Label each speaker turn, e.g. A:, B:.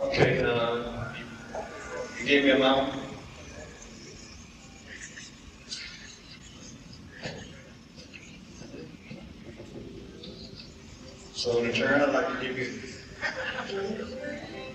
A: Okay, you gave me a amount. So in return, I'd like to give you